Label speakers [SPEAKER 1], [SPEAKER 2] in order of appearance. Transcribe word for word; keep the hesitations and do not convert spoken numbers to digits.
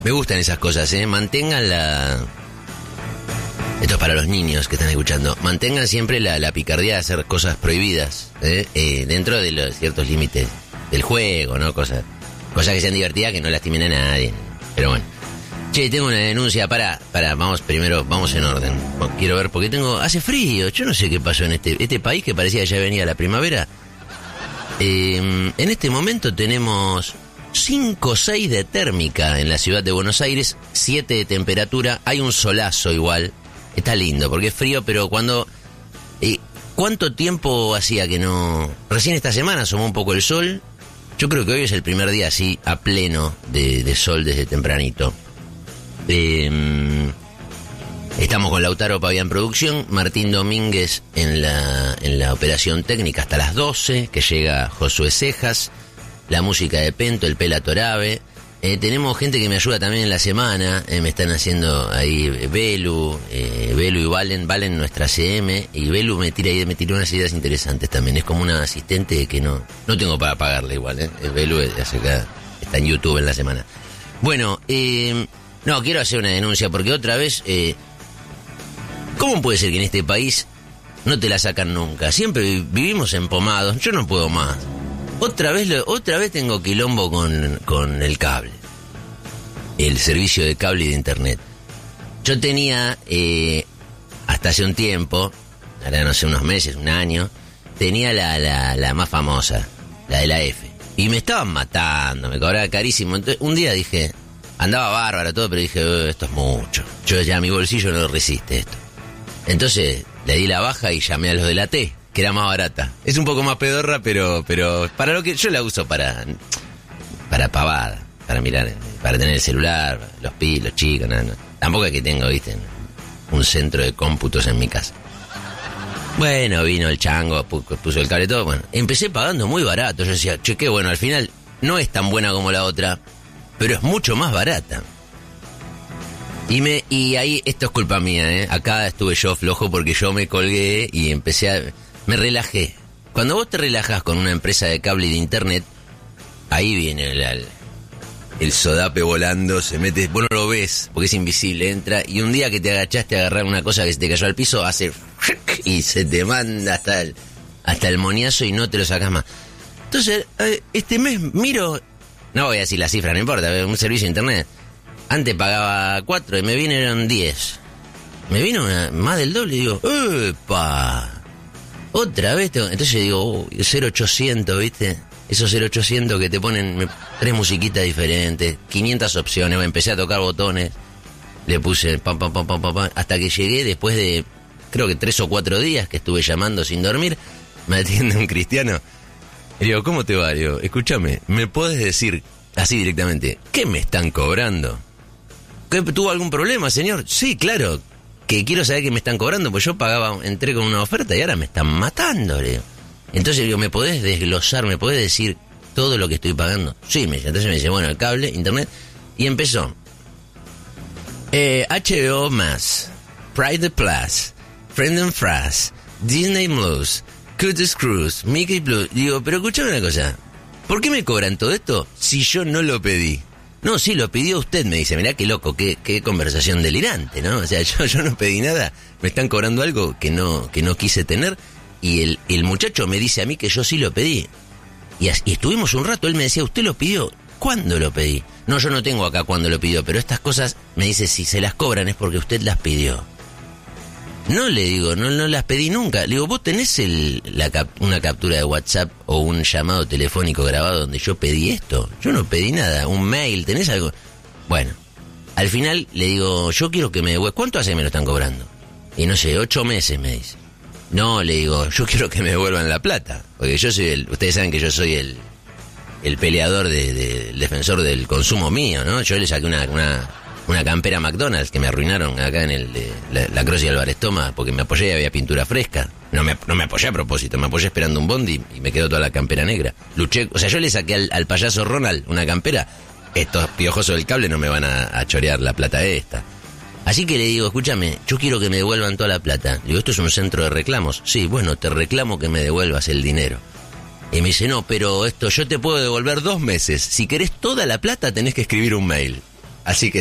[SPEAKER 1] Me gustan esas cosas, ¿eh? Mantengan la... Esto es para los niños que están escuchando. Mantengan siempre la, la picardía de hacer cosas prohibidas, ¿eh? Eh, dentro de los ciertos límites del juego, ¿no? Cosas, cosas que sean divertidas, que no lastimen a nadie. Pero bueno. Che, tengo una denuncia. Para, para, vamos primero, vamos en orden. Quiero ver, porque tengo... Hace frío. Yo no sé qué pasó en este, este país que parecía que ya venía la primavera. Eh, en este momento tenemos cinco o seis de térmica en la ciudad de Buenos Aires, siete de temperatura. Hay un solazo igual. Está lindo, porque es frío, pero cuando... Eh, ¿Cuánto tiempo hacía que no...? Recién esta semana asomó un poco el sol. Yo creo que hoy es el primer día así, a pleno, de, de sol desde tempranito. Eh, estamos con Lautaro Pavía en producción, Martín Domínguez en la, en la operación técnica hasta las doce, que llega Josué Cejas, la música de Pento, el Pela Torabe. Eh, tenemos gente que me ayuda también en la semana, eh, me están haciendo ahí Belu, eh, Belu y Valen, Valen nuestra C M, y Belu me tira me tiró unas ideas interesantes también, es como una asistente que no no tengo para pagarle igual, eh. Belu hace acá, está en YouTube en la semana. Bueno, eh, no, quiero hacer una denuncia porque otra vez, eh, ¿cómo puede ser que en este país no te la sacan nunca? Siempre vivimos empomados, yo no puedo más. Otra vez lo, otra vez tengo quilombo con, con el cable. El servicio de cable y de internet. Yo tenía, eh, hasta hace un tiempo, ahora no sé, unos meses, un año, tenía la, la, la más famosa, la de la F. Y me estaban matando, me cobraba carísimo. Entonces, un día dije, andaba bárbaro todo, pero dije, oh, esto es mucho. Yo ya mi bolsillo no resiste esto. Entonces le di la baja y llamé a los de la T, que era más barata. Es un poco más pedorra, pero pero para lo que yo la uso para para pavada, para mirar, para tener el celular, los pis, los chicos, no, no. Tampoco es que tengo, viste, un centro de cómputos en mi casa. Bueno, vino el chango, puso el cable todo, bueno, empecé pagando muy barato. Yo decía, che, qué bueno, al final no es tan buena como la otra, pero es mucho más barata. Y me y ahí, esto es culpa mía, ¿eh? Acá estuve yo flojo porque yo me colgué y empecé a... Me relajé. Cuando vos te relajás con una empresa de cable y de internet, ahí viene el, el, el sodape volando, se mete, vos no lo ves porque es invisible, entra, y un día que te agachaste a agarrar una cosa que se te cayó al piso, hace y se te manda hasta el, hasta el moniazo y no te lo sacás más. Entonces, este mes miro, no voy a decir la cifra, no importa, un servicio de internet. Antes pagaba cuatro y me vinieron diez. Me vino una, más del doble y digo, ¡epa! Otra vez, tengo... entonces digo, oh, cero ochocientos, ¿viste? Esos cero ochocientos que te ponen me... tres musiquitas diferentes, quinientas opciones, empecé a tocar botones, le puse pam, pam, pam, pam, pam, pam, hasta que llegué después de, creo que tres o cuatro días que estuve llamando sin dormir, me atiende un cristiano, y digo, ¿cómo te va? Digo, escúchame, ¿me podés decir así directamente, qué me están cobrando? ¿Que tuvo algún problema, señor? Sí, claro, que quiero saber qué me están cobrando, pues yo pagaba, entré con una oferta y ahora me están matando, Leo. Entonces digo, ¿me podés desglosar, me podés decir todo lo que estoy pagando? Sí, me dice. Entonces me dice, bueno, el cable, internet, y empezó. Eh, H B O más, Pride Plus, Friend and Fras, Disney Plus, Cuties Cruise, Mickey Plus. Digo, pero escuchame una cosa, ¿por qué me cobran todo esto si yo no lo pedí? No, sí, lo pidió usted, me dice, mirá qué loco, qué, qué conversación delirante, ¿no? O sea, yo, yo no pedí nada, me están cobrando algo que no, que no quise tener, y el, el muchacho me dice a mí que yo sí lo pedí. Y, as, y estuvimos un rato, él me decía, ¿usted lo pidió? ¿Cuándo lo pedí? No, yo no tengo acá cuándo lo pidió, pero estas cosas, me dice, si se las cobran es porque usted las pidió. No, le digo, no, no las pedí nunca. Le digo, ¿vos tenés el, la cap, una captura de WhatsApp o un llamado telefónico grabado donde yo pedí esto? Yo no pedí nada. ¿Un mail? ¿Tenés algo? Bueno, al final le digo, yo quiero que me devuelvan. ¿Cuánto hace que me lo están cobrando? Y no sé, ocho meses, me dice. No, le digo, yo quiero que me devuelvan la plata. Porque yo soy el... Ustedes saben que yo soy el, el peleador, de, de, el defensor del consumo mío, ¿no? Yo le saqué una... una una campera McDonald's que me arruinaron acá en el de la, la Cross y Álvarez Toma porque me apoyé y había pintura fresca. No me, no me apoyé a propósito, me apoyé esperando un bondi y me quedó toda la campera negra. Luché, o sea, yo le saqué al, al payaso Ronald una campera. Estos piojosos del cable no me van a, a chorear la plata esta. Así que le digo, escúchame, yo quiero que me devuelvan toda la plata. Le digo, ¿esto es un centro de reclamos? Sí, bueno, te reclamo que me devuelvas el dinero. Y me dice, no, pero esto yo te puedo devolver dos meses. Si querés toda la plata tenés que escribir un mail. Así que